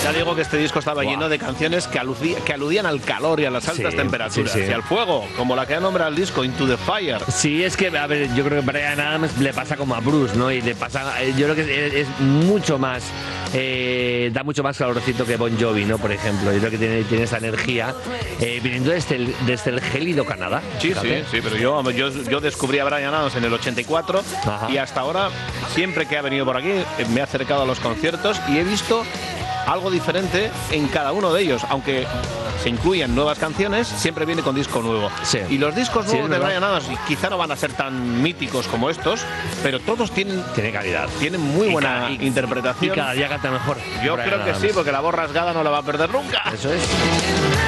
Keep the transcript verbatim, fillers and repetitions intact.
Ya digo que este disco estaba Buah. lleno de canciones que, aludí, que aludían al calor y a las altas Sí, temperaturas sí, sí. y al fuego, como la que ha nombrado el disco, Into the Fire. Sí, es que, a ver, yo creo que Bryan Adams le pasa como a Bruce, ¿no? Y le pasa, yo creo que es, es mucho más, eh, da mucho más calorcito que Bon Jovi, ¿no? Por ejemplo, yo creo que tiene, tiene esa energía eh, viniendo desde el, desde el gélido Canadá. Sí, fíjate. sí, sí, pero yo, yo, yo descubrí a Bryan Adams en el ochenta y cuatro. Ajá. Y hasta ahora, siempre que ha venido por aquí, eh, me he acercado a los conciertos y he visto algo diferente en cada uno de ellos, aunque se incluyan nuevas canciones, siempre viene con disco nuevo. Sí. Y los discos Sí, nuevos es de verdad. Bryan Adams quizá no van a ser tan míticos como estos, pero todos tienen, Tiene calidad. tienen muy Y buena ca- y- interpretación. Y cada día canta mejor. Yo Bryan creo que Adams. sí, porque la voz rasgada no la va a perder nunca. Eso es.